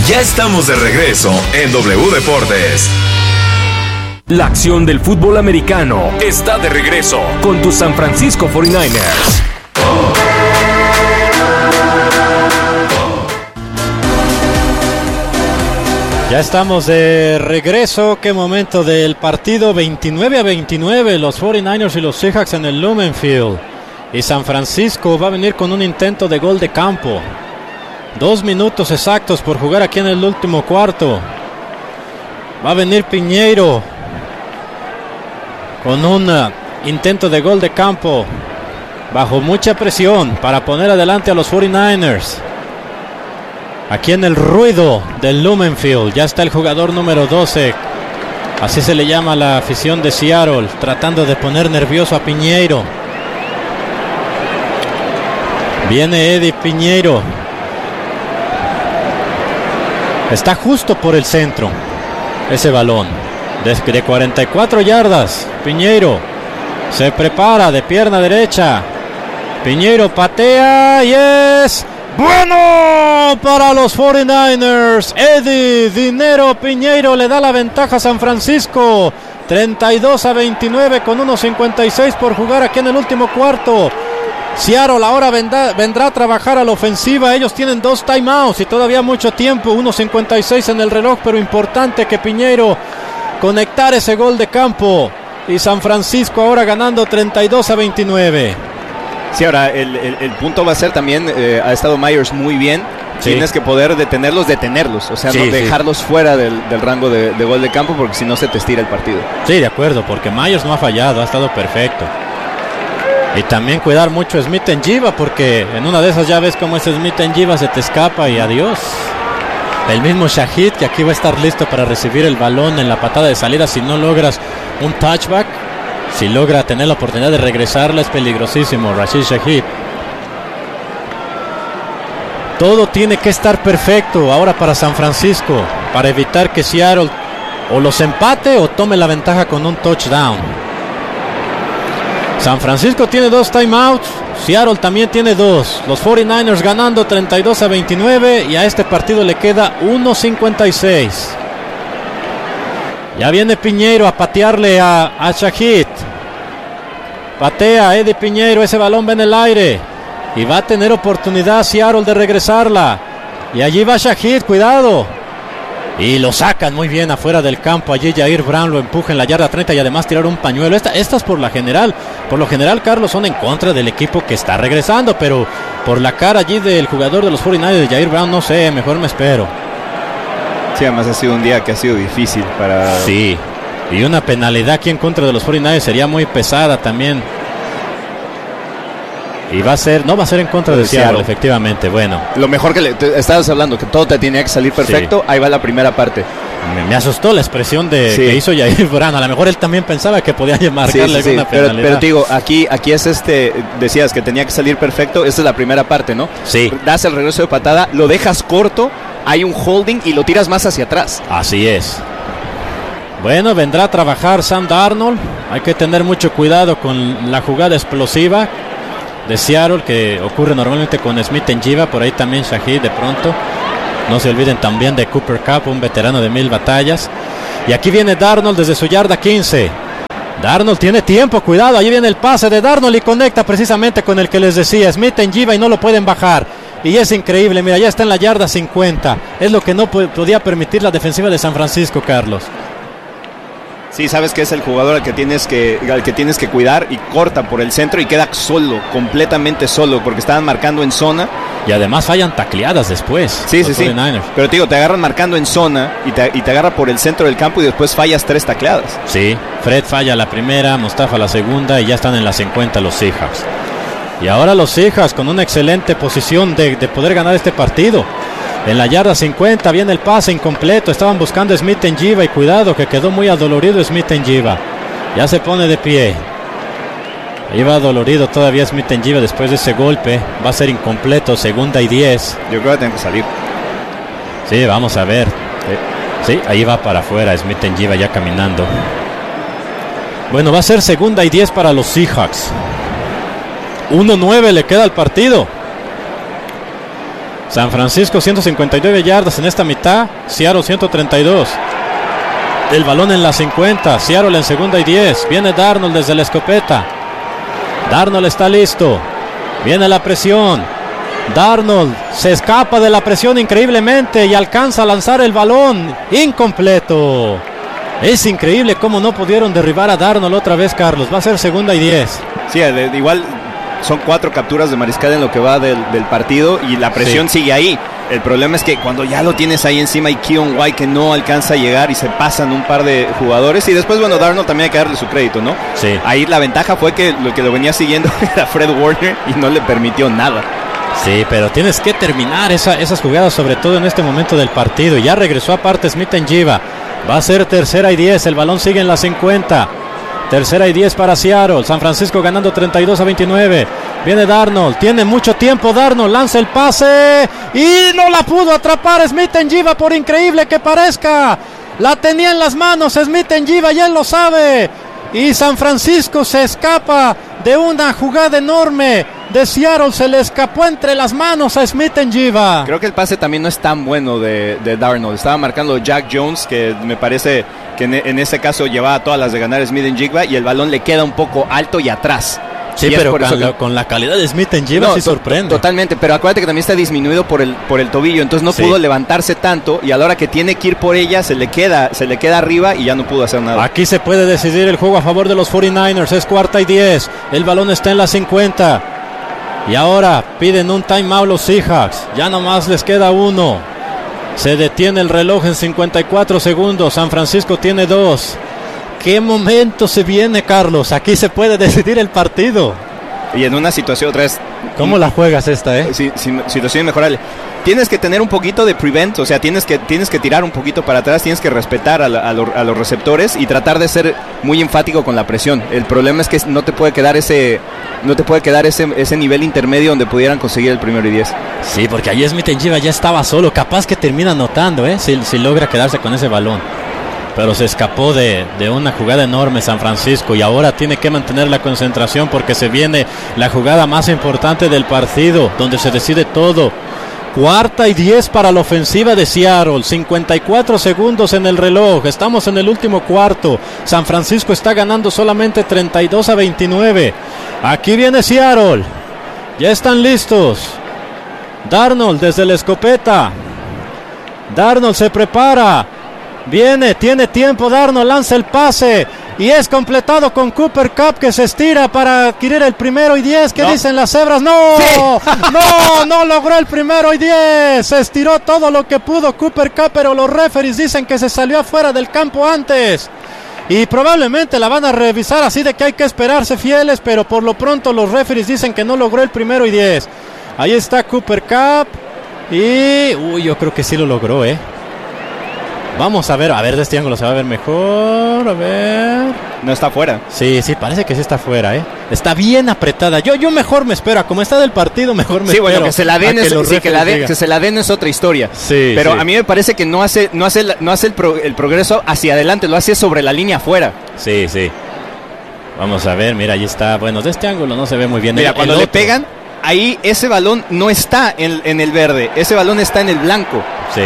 Ya estamos de regreso en W Deportes. La acción del fútbol americano está de regreso con tus San Francisco 49ers. Ya estamos de regreso. Qué momento del partido. 29-29 los 49ers y los Seahawks en el Lumen Field. Y San Francisco va a venir con un intento de gol de campo. 2 minutos exactos por jugar aquí en el último cuarto. Va a venir Piñeiro con un intento de gol de campo bajo mucha presión para poner adelante a los 49ers. Aquí en el ruido del Lumen Field ya está el jugador número 12, así se le llama a la afición de Seattle, tratando de poner nervioso a Piñeiro. Viene Eddie Piñeiro. Está justo por el centro ese balón de 44 yardas. Piñeiro se prepara de pierna derecha. Piñeiro patea y es bueno para los 49ers. Eddie Dinero Piñeiro le da la ventaja a San Francisco. 32-29 con 1:56 por jugar aquí en el último cuarto. Seattle ahora vendrá a trabajar a la ofensiva. Ellos tienen 2 timeouts y todavía mucho tiempo. 1:56 en el reloj, pero importante que Piñeiro conectar ese gol de campo. Y San Francisco ahora ganando 32-29. Sí, ahora el punto va a ser también, ha estado Myers muy bien. Sí. Tienes que poder detenerlos, o sea, no dejarlos fuera del rango de gol de campo, porque si no se te estira el partido. Sí, de acuerdo, porque Myers no ha fallado, ha estado perfecto. Y también cuidar mucho a Smith-Njigba, porque en una de esas ya ves cómo ese Smith-Njigba se te escapa y adiós. El mismo Shaheed, que aquí va a estar listo para recibir el balón en la patada de salida si no logras un touchback. Si logra tener la oportunidad de regresarla, es peligrosísimo Rashid Shaheed. Todo tiene que estar perfecto ahora para San Francisco, para evitar que Seattle o los empate o tome la ventaja con un touchdown. San Francisco tiene 2 timeouts, Seattle también tiene 2. Los 49ers ganando 32-29 y a este partido le queda 1:56. Ya viene Piñeiro a patearle a Shaheed. Patea Eddie Piñeiro, ese balón va en el aire. Y va a tener oportunidad Seattle de regresarla. Y allí va Shaheed, cuidado. Y lo sacan muy bien afuera del campo. Allí Jair Brown lo empuja en la yarda 30 y además tirar un pañuelo. Estas por lo general, Carlos, son en contra del equipo que está regresando. Pero por la cara allí del jugador de los 49ers, de Jair Brown, no sé, mejor me espero. Sí, además ha sido un día que ha sido difícil para... Sí, y una penalidad aquí en contra de los 49ers sería muy pesada también. Y no va a ser en contra de Seattle, efectivamente. Bueno, lo mejor que estabas hablando, que todo te tenía que salir perfecto. Sí. Ahí va la primera parte. Me asustó la expresión que hizo Jair Brown. A lo mejor él también pensaba que podía marcarle alguna penalidad. Pero te digo, aquí es decías que tenía que salir perfecto. Esta es la primera parte, ¿no? Sí. Das el regreso de patada, lo dejas corto, hay un holding y lo tiras más hacia atrás. Así es. Bueno, vendrá a trabajar Sam Darnold. Hay que tener mucho cuidado con la jugada explosiva de Seattle, que ocurre normalmente con Smith-Njigba, por ahí también Shaheed de pronto. No se olviden también de Cooper Kupp, un veterano de 1000 batallas. Y aquí viene Darnold desde su yarda 15. Darnold tiene tiempo, cuidado, allí viene el pase de Darnold y conecta precisamente con el que les decía, Smith-Njigba, y no lo pueden bajar. Y es increíble, mira, ya está en la yarda 50. Es lo que no podía permitir la defensiva de San Francisco, Carlos. Sí, sabes que es el jugador al que tienes que cuidar, y corta por el centro y queda solo, completamente solo, porque estaban marcando en zona. Y además fallan tacleadas después. Sí. Pero te digo, te agarran marcando en zona y te agarra por el centro del campo y después fallas 3 tacleadas. Sí, Fred falla la primera, Mustafa la segunda y ya están en las 50 los Seahawks. Y ahora los Seahawks con una excelente posición de poder ganar este partido. En la yarda 50 viene el pase incompleto. Estaban buscando a Smith-Njigba y cuidado que quedó muy adolorido Smith-Njigba. Ya se pone de pie. Iba adolorido todavía Smith-Njigba después de ese golpe. Va a ser incompleto, 2nd y 10. Yo creo que tiene que salir. Sí, vamos a ver. Sí, ahí va para afuera Smith-Njigba ya caminando. Bueno, va a ser 2nd y 10 para los Seahawks. 1-9 le queda al partido. San Francisco 159 yardas en esta mitad, Seattle 132. El balón en la 50, Seattle en 2nd y 10. Viene Darnold desde la escopeta. Darnold está listo. Viene la presión. Darnold se escapa de la presión increíblemente y alcanza a lanzar el balón. Incompleto. Es increíble cómo no pudieron derribar a Darnold otra vez, Carlos. Va a ser 2nd y 10. Sí, igual son 4 capturas de mariscal en lo que va del partido y la presión sigue ahí. El problema es que cuando ya lo tienes ahí encima y Keon White que no alcanza a llegar y se pasan un par de jugadores y después, bueno, Darnold también hay que darle su crédito, ¿no? Sí. Ahí la ventaja fue que lo venía siguiendo era Fred Warner y no le permitió nada. Sí, pero tienes que terminar esas jugadas, sobre todo en este momento del partido. Ya regresó aparte Smith-Njigba. Va a ser 3rd y 10, el balón sigue en la 50. 3rd y 10 para Seattle. San Francisco ganando 32-29. Viene Darnold, tiene mucho tiempo Darnold, lanza el pase y no la pudo atrapar Smith-Njigba, por increíble que parezca. La tenía en las manos Smith-Njigba y él lo sabe. Y San Francisco se escapa de una jugada enorme de Seattle, se le escapó entre las manos a Smith-Njigba. Creo que el pase también no es tan bueno de Darnold. Estaba marcando Jack Jones, que me parece que en ese caso llevaba todas las de ganar Smith-Njigba, y el balón le queda un poco alto y atrás. Sí, y pero con la calidad de Smith-Njigba sí sorprende. Totalmente, pero acuérdate que también está disminuido por el tobillo, entonces no pudo levantarse tanto, y a la hora que tiene que ir por ella se le queda arriba y ya no pudo hacer nada. Aquí se puede decidir el juego a favor de los 49ers, es 4th y 10, el balón está en la 50. Y ahora piden un timeout los Seahawks. Ya nomás les queda uno. Se detiene el reloj en 54 segundos. San Francisco tiene 2. ¿Qué momento se viene, Carlos? Aquí se puede decidir el partido. Y en una situación otra vez... ¿Cómo la juegas esta, Sí, situación inmejorable. Tienes que tener un poquito de prevent, o sea, tienes que tirar un poquito para atrás, tienes que respetar a los receptores y tratar de ser muy enfático con la presión. El problema es que no te puede quedar ese nivel intermedio donde pudieran conseguir el 1st y 10. Sí, porque ahí Smith-Njigba ya estaba solo, capaz que termina anotando, si logra quedarse con ese balón. Pero se escapó de una jugada enorme San Francisco y ahora tiene que mantener la concentración porque se viene la jugada más importante del partido, donde se decide todo. 4th y 10 para la ofensiva de Seattle, 54 segundos en el reloj, estamos en el último cuarto. San Francisco está ganando solamente 32-29. Aquí viene Seattle, ya están listos. Darnold desde la escopeta. Darnold se prepara. Viene, tiene tiempo Darnold, lanza el pase y es completado con Cooper Kupp, que se estira para adquirir el 1st y 10. ¿Qué dicen las cebras? ¡No! Sí. No logró el 1st y 10. Se estiró todo lo que pudo Cooper Kupp, pero los referees dicen que se salió afuera del campo antes. Y probablemente la van a revisar, así de que hay que esperarse fieles, pero por lo pronto los referees dicen que no logró el 1st y 10. Ahí está Cooper Kupp y... yo creo que sí lo logró, Vamos a ver de este ángulo se va a ver mejor, a ver. No está fuera. Sí, parece que sí está fuera, Está bien apretada. Yo mejor me espero, como está del partido, mejor me espero. Sí, bueno, que se la den que se la den es otra historia. Sí. Pero a mí me parece que no hace el progreso hacia adelante, lo hace sobre la línea afuera. Sí. Vamos a ver, mira, ahí está. Bueno, de este ángulo no se ve muy bien. Mira, cuando le pegan, ahí ese balón no está en el verde, ese balón está en el blanco. Sí.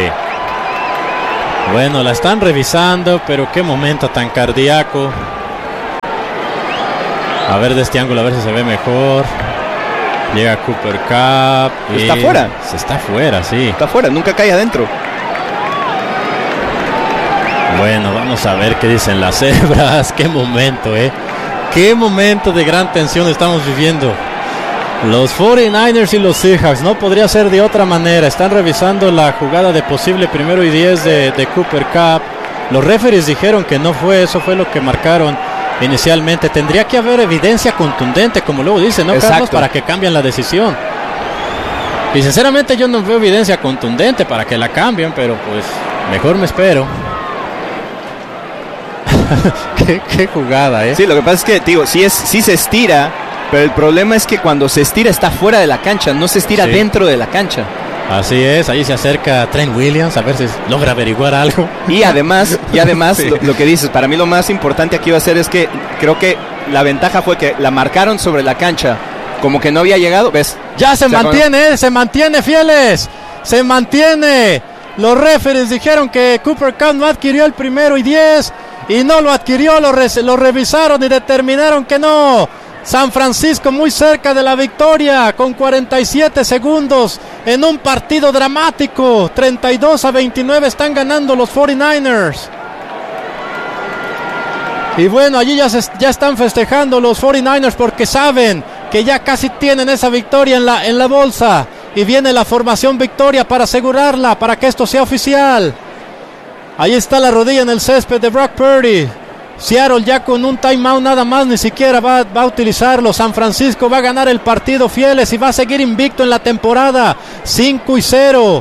Bueno, la están revisando, pero qué momento tan cardíaco. A ver de este ángulo, a ver si se ve mejor. Llega Cooper Kupp. Está fuera. Se está fuera, sí. Está fuera, nunca cae adentro. Bueno, vamos a ver qué dicen las cebras. Qué momento, Qué momento de gran tensión estamos viviendo. Los 49ers y los Seahawks, no podría ser de otra manera. Están revisando la jugada de posible 1st y 10 de Cooper Kupp. Los referees dijeron que no fue, eso fue lo que marcaron inicialmente. Tendría que haber evidencia contundente, como luego dicen, ¿no, Carlos? Para que cambien la decisión. Y sinceramente yo no veo evidencia contundente para que la cambien, pero pues mejor me espero. qué jugada, Sí, lo que pasa es que, digo, sí se estira. Pero el problema es que cuando se estira está fuera de la cancha, no se estira dentro de la cancha. Así es, ahí se acerca Trent Williams a ver si logra averiguar algo. Y además sí. lo que dices, para mí lo más importante aquí va a ser es que creo que la ventaja fue que la marcaron sobre la cancha, como que no había llegado, ¿ves? Ya se mantiene fieles. se mantiene. Los referees dijeron que Cooper Kupp no adquirió el 1º y 10 y no lo adquirió, lo revisaron y determinaron que no. San Francisco muy cerca de la victoria con 47 segundos en un partido dramático. 32-29 están ganando los 49ers. Y bueno, allí ya están festejando los 49ers porque saben que ya casi tienen esa victoria en la bolsa. Y viene la formación victoria para asegurarla, para que esto sea oficial. Ahí está la rodilla en el césped de Brock Purdy. Seattle ya con un timeout nada más, ni siquiera va a utilizarlo. San Francisco va a ganar el partido fieles y va a seguir invicto en la temporada. 5-0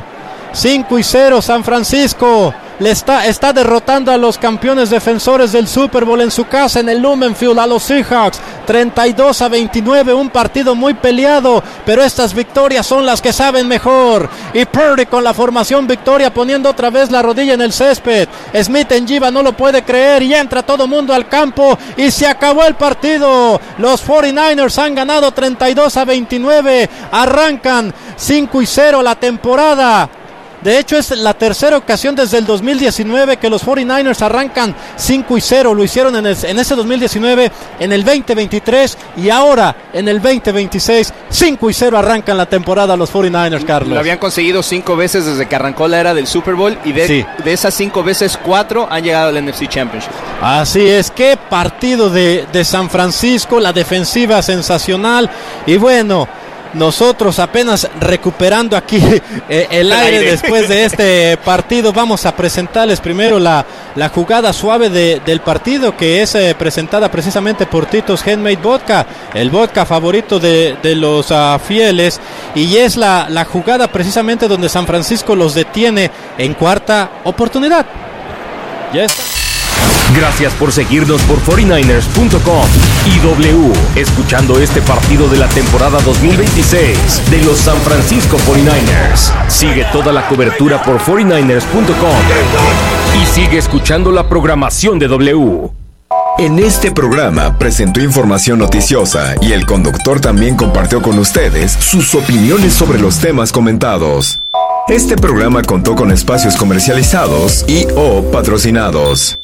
San Francisco. Está derrotando a los campeones defensores del Super Bowl en su casa en el Lumen Field, a los Seahawks. 32-29, un partido muy peleado, pero estas victorias son las que saben mejor. Y Purdy con la formación victoria poniendo otra vez la rodilla en el césped. Smith-Njigba no lo puede creer y entra todo mundo al campo y se acabó el partido. Los 49ers han ganado 32-29, arrancan 5-0 la temporada. De hecho, es la tercera ocasión desde el 2019 que los 49ers arrancan 5-0. Lo hicieron en ese 2019, en el 2023 y ahora en el 2026. 5-0 arrancan la temporada los 49ers, Carlos. Lo habían conseguido 5 veces desde que arrancó la era del Super Bowl y de esas 5 veces, 4 han llegado al NFC Championship. Así es, qué partido de San Francisco, la defensiva sensacional y bueno... Nosotros apenas recuperando aquí el aire después de este partido. Vamos a presentarles primero la jugada suave del partido, que es presentada precisamente por Tito's Handmade Vodka, el vodka favorito de los fieles, y es la jugada precisamente donde San Francisco los detiene en cuarta oportunidad. Ya está. Gracias por seguirnos por 49ers.com y W, escuchando este partido de la temporada 2026 de los San Francisco 49ers. Sigue toda la cobertura por 49ers.com y sigue escuchando la programación de W. En este programa presentó información noticiosa y el conductor también compartió con ustedes sus opiniones sobre los temas comentados. Este programa contó con espacios comercializados y o patrocinados.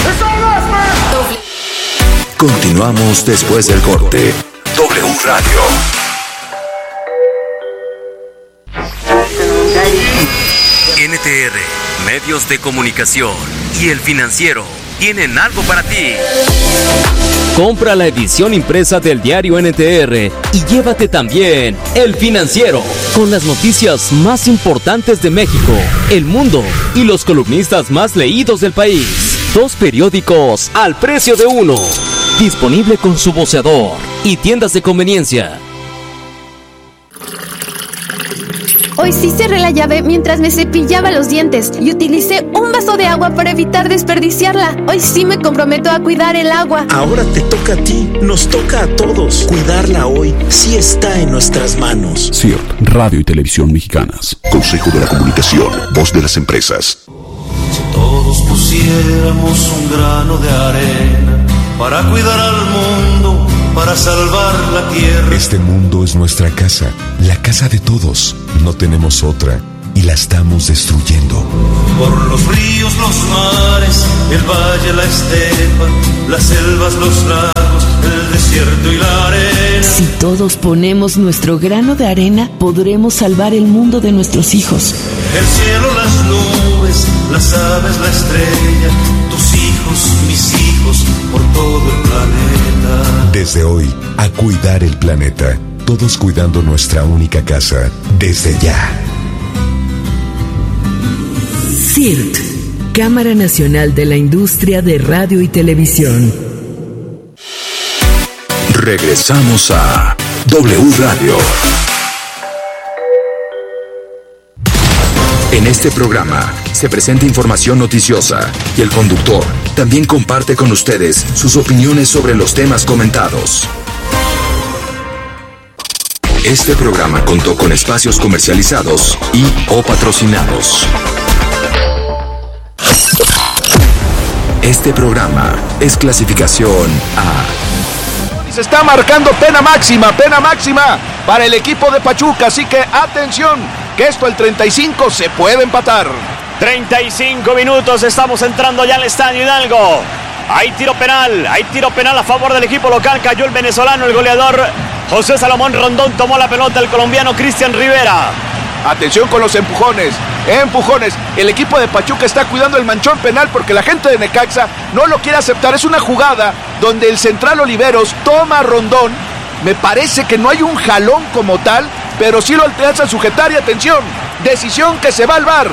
Continuamos después del corte. W Radio. NTR, medios de comunicación y El Financiero tienen algo para ti. Compra la edición impresa del diario NTR y llévate también El Financiero, con las noticias más importantes de México, el mundo y los columnistas más leídos del país. 2 periódicos al precio de uno. Disponible con su voceador y tiendas de conveniencia. Hoy sí cerré la llave mientras me cepillaba los dientes y utilicé un vaso de agua para evitar desperdiciarla. Hoy sí me comprometo a cuidar el agua. Ahora te toca a ti, nos toca a todos. Cuidarla hoy sí está en nuestras manos. CIRT, Radio y Televisión Mexicanas. Consejo de la Comunicación, voz de las empresas. Si todos pusiéramos un grano de arena para cuidar al mundo, para salvar la tierra. Este mundo es nuestra casa, la casa de todos. No tenemos otra y la estamos destruyendo. Por los ríos, los mares, el valle, la estepa, las selvas, los lagos, el desierto y la arena. Si todos ponemos nuestro grano de arena, podremos salvar el mundo de nuestros hijos. El cielo, las nubes, las aves, la estrella, tus hijos, mis hijos, por todo el planeta. Desde hoy, a cuidar el planeta. Todos cuidando nuestra única casa. Desde ya. CIRT, Cámara Nacional de la Industria de Radio y Televisión. Regresamos a W Radio. En este programa se presenta información noticiosa y el conductor también comparte con ustedes sus opiniones sobre los temas comentados. Este programa contó con espacios comercializados y o patrocinados. Este programa es clasificación A. Se está marcando pena máxima para el equipo de Pachuca, así que atención. que esto al 35 se puede empatar. 35 minutos, estamos entrando ya al Estadio Hidalgo. Hay tiro penal a favor del equipo local. Cayó el venezolano, el goleador José Salomón Rondón. Tomó la pelota el colombiano Cristian Rivera. Atención con los empujones. El equipo de Pachuca está cuidando el manchón penal porque la gente de Necaxa no lo quiere aceptar. Es una jugada donde el central Oliveros toma a Rondón. Me parece que no hay un jalón como tal, pero sí lo alcanza a sujetar. Y atención, decisión que se va al VAR.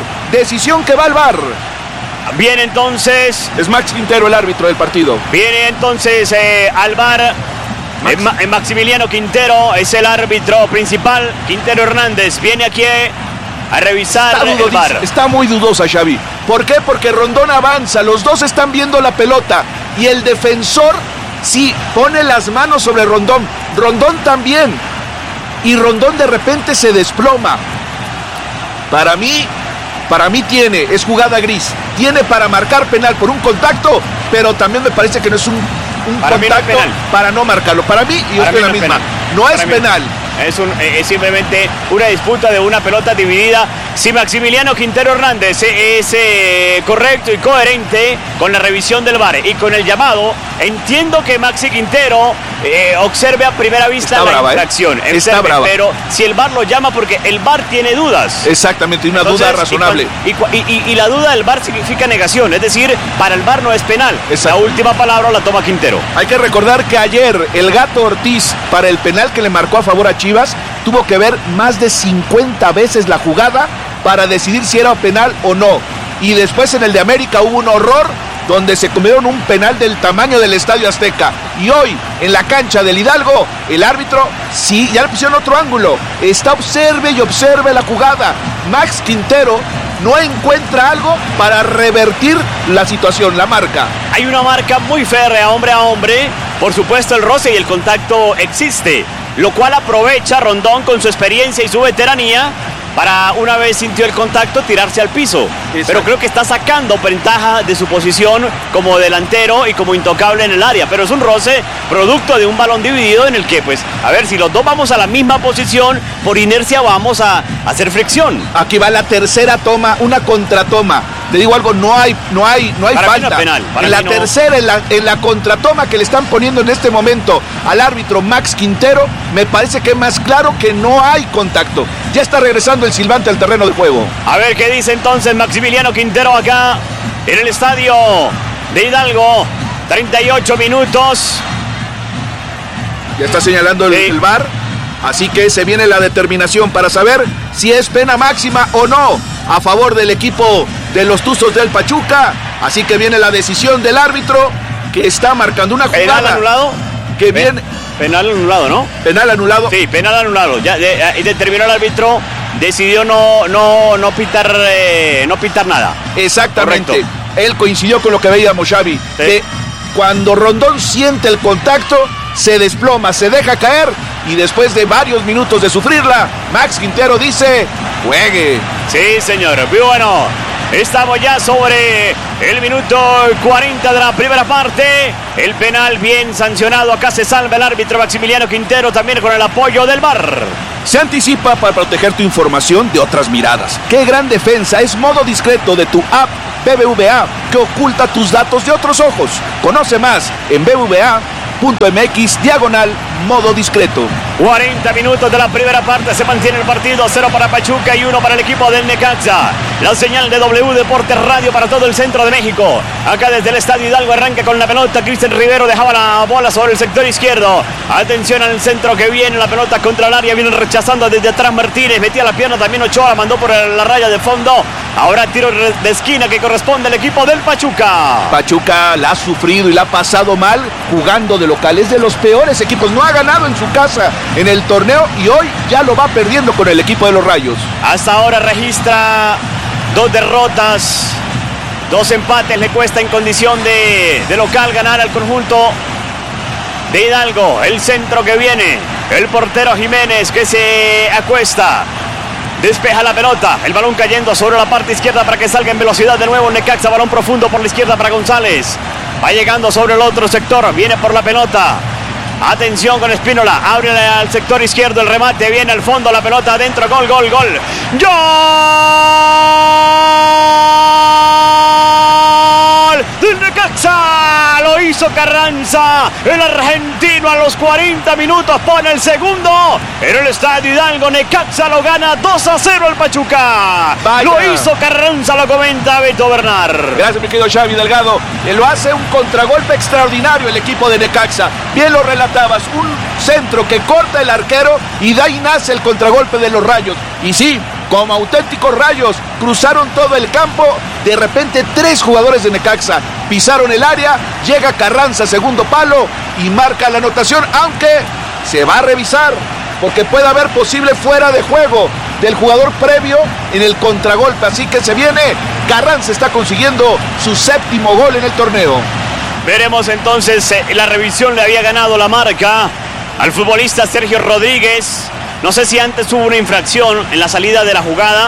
Viene entonces... Es Max Quintero el árbitro del partido. Viene entonces al VAR. Maximiliano Quintero es el árbitro principal. Quintero Hernández viene aquí a revisar el VAR. Está muy dudosa, Xavi. ¿Por qué? Porque Rondón avanza, los dos están viendo la pelota y el defensor sí pone las manos sobre Rondón. Rondón también. Y Rondón de repente se desploma. Para mí es jugada gris. Tiene para marcar penal por un contacto, pero también me parece que no es un contacto para no marcarlo. Para mí, y yo estoy en la misma, no es penal. Es simplemente una disputa de una pelota dividida. Si Maximiliano Quintero Hernández es correcto y coherente con la revisión del VAR y con el llamado, entiendo que Maxi Quintero observe a primera vista la infracción. Pero si el VAR lo llama, porque el VAR tiene dudas. Exactamente, una duda razonable. Y la duda del VAR significa negación, es decir, para el VAR no es penal. Exacto. La última palabra la toma Quintero. Hay que recordar que ayer el Gato Ortiz, para el penal que le marcó a favor a Chivas, tuvo que ver más de 50 veces la jugada para decidir si era penal o no. Y después en el de América hubo un horror donde se comieron un penal del tamaño del Estadio Azteca. Y hoy, en la cancha del Hidalgo, el árbitro, sí, ya le pusieron otro ángulo. Observe la jugada. Max Quintero no encuentra algo para revertir la situación, la marca. Hay una marca muy férrea, hombre a hombre. Por supuesto, el roce y el contacto existe, lo cual aprovecha Rondón con su experiencia y su veteranía para, una vez sintió el contacto, tirarse al piso. Exacto. Pero creo que está sacando ventaja de su posición como delantero y como intocable en el área. Pero es un roce producto de un balón dividido en el que, pues, a ver, si los dos vamos a la misma posición, por inercia vamos a hacer fricción. Aquí va la tercera toma, una contratoma. Te digo algo, no hay para falta. Mí no es penal. En la tercera, en la contratoma que le están poniendo en este momento al árbitro Max Quintero, me parece que es más claro que no hay contacto. Ya está regresando el silbante al terreno de juego. A ver qué dice entonces Maximiliano Quintero acá en el estadio de Hidalgo. 38 minutos. Ya está señalando el VAR. Así que se viene la determinación para saber si es pena máxima o no a favor del equipo de los Tuzos del Pachuca. Así que viene la decisión del árbitro, que está marcando una jugada. ¿Penal anulado? Que viene... Penal anulado, ¿no? Penal anulado. Sí, penal anulado. Ya determinó el árbitro, decidió no pitar nada. Exactamente. Correcto. Él coincidió con lo que veíamos, Xavi. Sí. Que cuando Rondón siente el contacto, se desploma, se deja caer, y después de varios minutos de sufrirla, Max Quintero dice: juegue. Sí, señor. Muy bueno. Estamos ya sobre el minuto 40 de la primera parte. El penal bien sancionado. Acá se salva el árbitro Maximiliano Quintero, también con el apoyo del VAR. Se anticipa para proteger tu información de otras miradas. ¡Qué gran defensa! Es modo discreto de tu app BBVA, que oculta tus datos de otros ojos. Conoce más en BBVA.mx/modo discreto. 40 minutos de la primera parte, se mantiene el partido, 0 para Pachuca y 1 para el equipo del Necaxa. La señal de W Deportes Radio para todo el centro de México. Acá desde el Estadio Hidalgo arranca con la pelota Cristian Rivero, dejaba la bola sobre el sector izquierdo. Atención al centro que viene, la pelota contra el área, viene rechazando desde atrás Martínez, metía la pierna también Ochoa, la mandó por la raya de fondo. Ahora tiro de esquina que corresponde al equipo del Pachuca. Pachuca la ha sufrido y la ha pasado mal jugando de local. Es de los peores equipos, no ha ganado en su casa en el torneo y hoy ya lo va perdiendo con el equipo de los Rayos. Hasta ahora registra 2 derrotas, 2 empates, le cuesta en condición de local ganar al conjunto de Hidalgo. El centro que viene, el portero Jiménez que se acuesta, despeja la pelota, el balón cayendo sobre la parte izquierda para que salga en velocidad de nuevo Necaxa, balón profundo por la izquierda para González, va llegando sobre el otro sector, viene por la pelota Atención con Espínola, abre al sector izquierdo el remate, viene al fondo la pelota adentro, gol. ¡Gol! ¡Del Necaxa! Lo hizo Carranza, el argentino a los 40 minutos pone el segundo en el Estadio Hidalgo. Necaxa lo gana 2-0 al Pachuca. Vaya. Lo hizo Carranza, lo comenta Beto Bernard. Gracias, mi querido Xavi Delgado. Lo hace un contragolpe extraordinario el equipo de Necaxa. Bien lo relatabas, un centro que corta el arquero y de ahí nace el contragolpe de los Rayos. Y sí, como auténticos Rayos, cruzaron todo el campo. De repente 3 jugadores de Necaxa pisaron el área, llega Carranza, segundo palo y marca la anotación, aunque se va a revisar porque puede haber posible fuera de juego del jugador previo en el contragolpe, así que se viene. Carranza está consiguiendo su 7º gol en el torneo. Veremos entonces, la revisión le había ganado la marca al futbolista Sergio Rodríguez. No sé si antes hubo una infracción en la salida de la jugada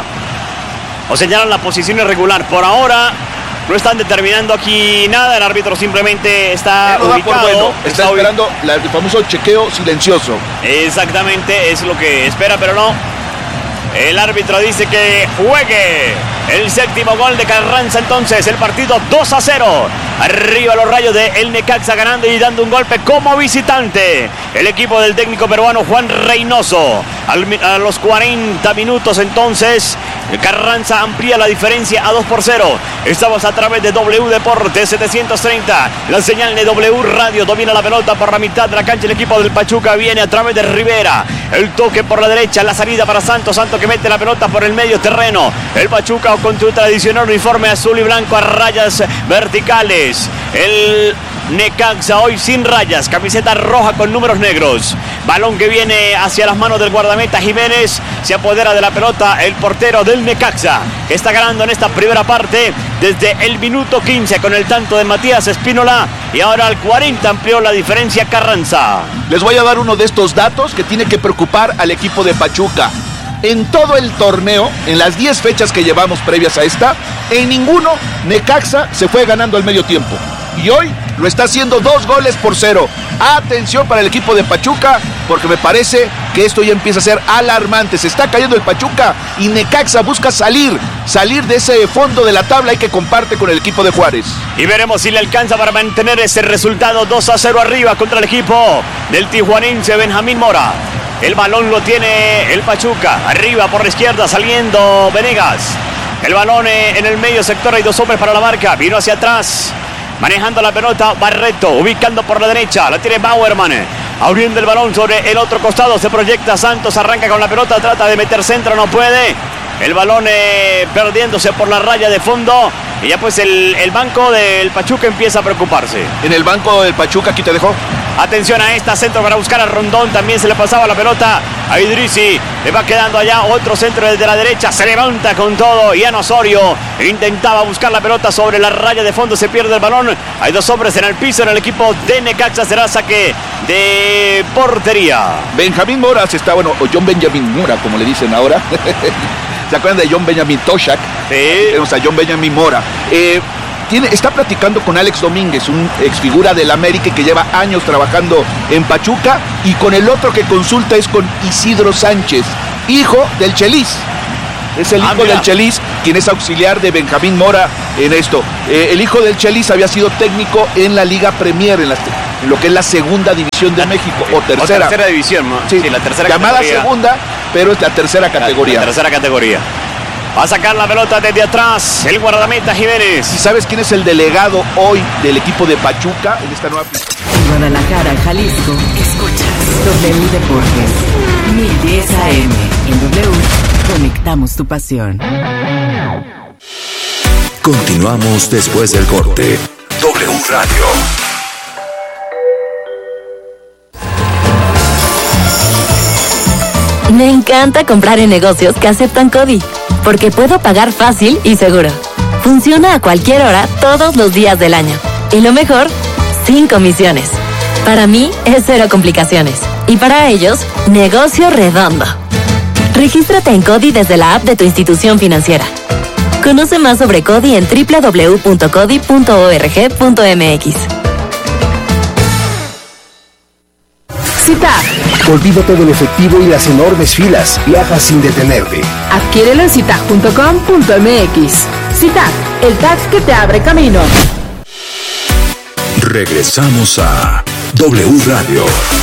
o señalan la posición irregular. Por ahora no están determinando aquí nada. El árbitro simplemente está ubicado. Bueno. Está esperando el famoso chequeo silencioso. Exactamente, es lo que espera, pero no. El árbitro dice que juegue el 7º gol de Carranza. Entonces el partido 2-0. Arriba los Rayos de el Necaxa, ganando y dando un golpe como visitante el equipo del técnico peruano Juan Reynoso. A los 40 minutos entonces Carranza amplía la diferencia a 2-0. Estamos a través de W Deportes 730, la señal de W Radio. Domina la pelota por la mitad de la cancha el equipo del Pachuca. Viene a través de Rivera, el toque por la derecha, la salida para Santos que mete la pelota por el medio terreno. El Pachuca con su tradicional uniforme azul y blanco a rayas verticales. El Necaxa hoy sin rayas, camiseta roja con números negros. Balón que viene hacia las manos del guardameta Jiménez. Se apodera de la pelota el portero del Necaxa, que está ganando en esta primera parte desde el minuto 15 con el tanto de Matías Espínola, y ahora al 40 amplió la diferencia Carranza. Les voy a dar uno de estos datos que tiene que preocupar al equipo de Pachuca. En todo el torneo, en las 10 fechas que llevamos previas a esta, en ninguno Necaxa se fue ganando al medio tiempo. Y hoy lo está haciendo 2-0. Atención para el equipo de Pachuca, porque me parece que esto ya empieza a ser alarmante. Se está cayendo el Pachuca y Necaxa busca salir de ese fondo de la tabla y que comparte con el equipo de Juárez. Y veremos si le alcanza para mantener ese resultado 2-0 arriba contra el equipo del tijuanense Benjamín Mora. El balón lo tiene el Pachuca, arriba por la izquierda saliendo Venegas. El balón en el medio sector, hay 2 hombres para la marca, vino hacia atrás, manejando la pelota Barreto, ubicando por la derecha, la tiene Bauerman, abriendo el balón sobre el otro costado, se proyecta Santos, arranca con la pelota, trata de meter centro, no puede. El balón perdiéndose por la raya de fondo. Y ya pues el banco del Pachuca empieza a preocuparse. En el banco del Pachuca, aquí te dejo. Atención a esta, centro para buscar a Rondón. También se le pasaba la pelota a Idrissi. Le va quedando allá otro centro desde la derecha. Se levanta con todo. Ian Osorio intentaba buscar la pelota sobre la raya de fondo. Se pierde el balón. Hay 2 hombres en el piso en el equipo de Necaxa. Será saque de portería. Benjamín Mora o John Benjamín Mora, como le dicen ahora. ¿Se acuerdan de John Benjamín Toshak? Sí. O sea, John Benjamín Mora. Está platicando con Alex Domínguez, un exfigura del América que lleva años trabajando en Pachuca, y con el otro que consulta es con Isidro Sánchez, hijo del Chelis. Es el hijo del Chelis, quien es auxiliar de Benjamín Mora en esto. El hijo del Chelis había sido técnico en la Liga Premier, en lo que es la segunda división de México, o tercera. O tercera división, ¿no? Sí, la tercera llamada categoría. Segunda, pero es la tercera categoría. La tercera categoría. Va a sacar la pelota desde atrás el guardameta Jiménez. ¿Y sabes quién es el delegado hoy del equipo de Pachuca en esta nueva? En Guadalajara, Jalisco, escuchas W Deportes 1010 AM. En W conectamos tu pasión. Continuamos después del corte. W Radio. Me encanta comprar en negocios que aceptan CODI, porque puedo pagar fácil y seguro. Funciona a cualquier hora, todos los días del año. Y lo mejor, sin comisiones. Para mí, es 0 complicaciones. Y para ellos, negocio redondo. Regístrate en CODI desde la app de tu institución financiera. Conoce más sobre CODI en www.codi.org.mx. CITAG. Olvídate del efectivo y las enormes filas. Viaja sin detenerte. Adquiérelo en citag.com.mx. CITAG, el tag que te abre camino. Regresamos a W Radio.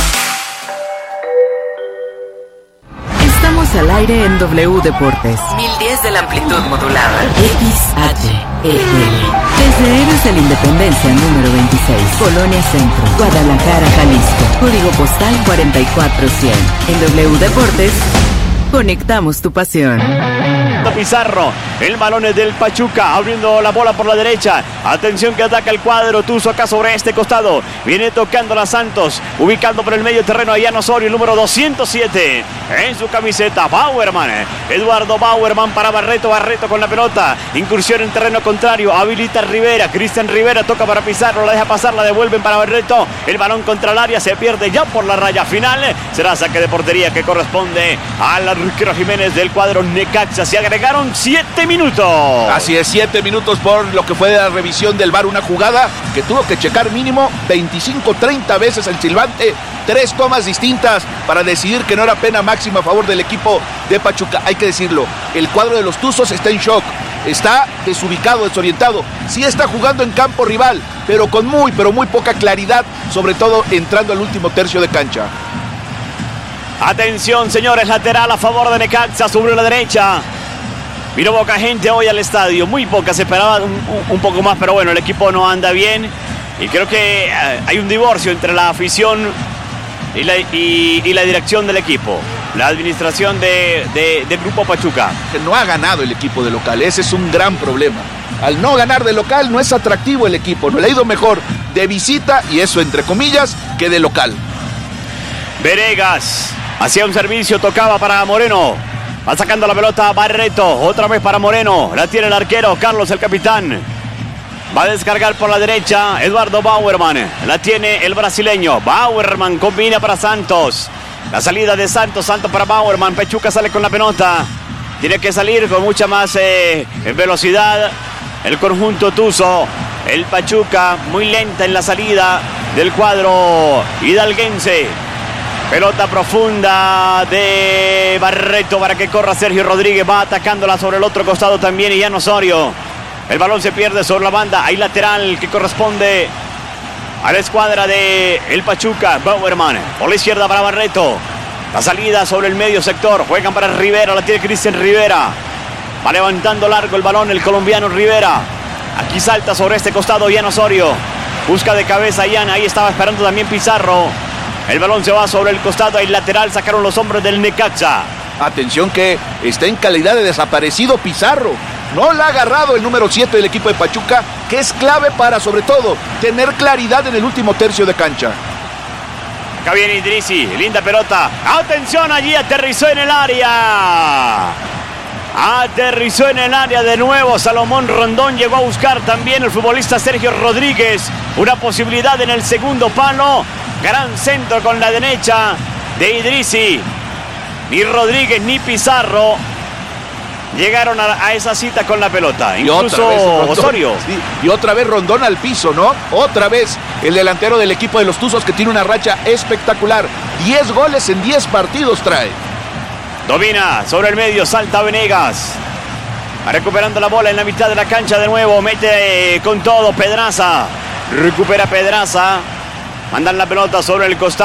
Estamos al aire en W Deportes. 1010 de la amplitud modulada. XHEL. Desde Héroes de la Independencia número 26, Colonia Centro, Guadalajara, Jalisco. Código postal 44100. En W Deportes, conectamos tu pasión. Pizarro, el balón es del Pachuca, abriendo la bola por la derecha. Atención que ataca el cuadro Tuzo acá sobre este costado. Viene tocando la Santos, ubicando por el medio terreno a Jan Osorio, el número 207 en su camiseta. Bauerman, Eduardo Bauerman para Barreto. Barreto con la pelota, incursión en terreno contrario, habilita Rivera. Cristian Rivera toca para Pizarro, la deja pasar, la devuelven para Barreto. El balón contra el área, se pierde ya por la raya final. Será saque de portería que corresponde al arquero Jiménez del cuadro Necaxa. Se agregaron 7 minutos. Así es, 7 minutos por lo que fue de la revisión del VAR, una jugada que tuvo que checar mínimo 25-30 veces el silbante, 3 tomas distintas para decidir que no era pena máxima a favor del equipo de Pachuca. Hay que decirlo, el cuadro de los Tuzos está en shock, está desubicado, desorientado. Sí está jugando en campo rival, pero con muy poca claridad, sobre todo entrando al último tercio de cancha. Atención, señores, lateral a favor de Necaxa sobre la derecha. Vino poca gente hoy al estadio, muy poca, se esperaba un poco más, pero bueno, el equipo no anda bien. Y creo que hay un divorcio entre la afición y la dirección del equipo. La administración de Grupo Pachuca. Que no ha ganado el equipo de local, ese es un gran problema. Al no ganar de local no es atractivo el equipo, no le ha ido mejor de visita, y eso entre comillas, que de local. Venegas hacía un servicio, tocaba para Moreno. Va sacando la pelota Barreto, otra vez para Moreno. La tiene el arquero, Carlos, el capitán. Va a descargar por la derecha Eduardo Bauerman. La tiene el brasileño. Bauerman combina para Santos. La salida de Santos, Santos para Bauerman. Pachuca sale con la pelota. Tiene que salir con mucha más velocidad el conjunto Tuzo. El Pachuca muy lenta en la salida del cuadro hidalguense. Pelota profunda de Barreto para que corra Sergio Rodríguez. Va atacándola sobre el otro costado también y Jan Osorio. El balón se pierde sobre la banda. Hay lateral que corresponde a la escuadra de el Pachuca. Bauerman por la izquierda para Barreto. La salida sobre el medio sector. Juegan para Rivera. La tiene Cristian Rivera. Va levantando largo el balón el colombiano Rivera. Aquí salta sobre este costado Jan Osorio. Busca de cabeza Jan. Ahí estaba esperando también Pizarro. El balón se va sobre el costado, hay lateral, sacaron los hombres del Necaxa. Atención que está en calidad de desaparecido Pizarro. No la ha agarrado el número 7 del equipo de Pachuca, que es clave para, sobre todo, tener claridad en el último tercio de cancha. Acá viene Idrissi, linda pelota. Atención, allí aterrizó en el área. Aterrizó en el área de nuevo Salomón Rondón. Llegó a buscar también el futbolista Sergio Rodríguez una posibilidad en el segundo palo. Gran centro con la derecha de Idrissi. Ni Rodríguez ni Pizarro llegaron a esa cita con la pelota. Incluso Osorio. Sí. Y otra vez Rondón al piso, ¿no? Otra vez el delantero del equipo de los Tuzos, que tiene una racha espectacular. 10 goles en 10 partidos trae. Domina sobre el medio, salta Venegas. Va recuperando la bola en la mitad de la cancha de nuevo. Mete con todo Pedraza. Recupera Pedraza. Mandan la pelota sobre el costado.